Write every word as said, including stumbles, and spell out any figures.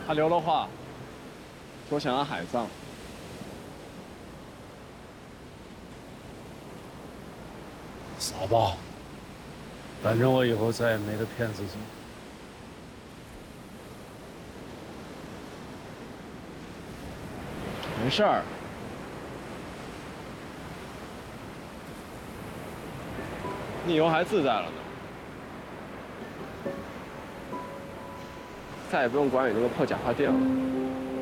他留了话，说想要海葬。 傻吧，反正我以后再也没得骗自己。 没事儿。你以后还自在了呢，再也不用管你那个破假发店了。